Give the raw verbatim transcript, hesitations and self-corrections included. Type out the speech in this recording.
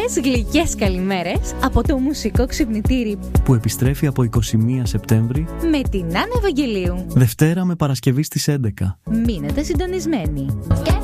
Πολλές γλυκές καλημέρες από το μουσικό ξυπνητήρι που επιστρέφει από εικοστή πρώτη Σεπτέμβρη με την Άννα Ευαγγελίου. Δευτέρα με Παρασκευή στις έντεκα. Μείνετε συντονισμένοι.